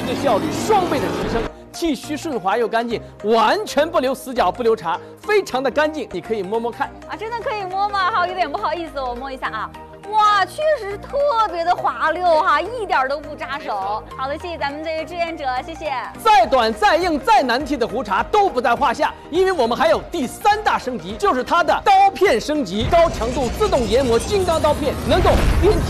质效率双倍的提升，剃须顺滑又干净，完全不留死角不留茬，非常的干净。你可以摸摸看啊，真的可以摸吗？好，有点不好意思，我摸一下啊。哇，确实是特别的滑溜哈，一点都不扎手。好的，谢谢咱们这位志愿者，谢谢。 再短、再硬、再难剃的胡茬都不在话下，因为我们还有第3大升级，就是它的刀片升级，高强度自动研磨金刚刀片，能够边剃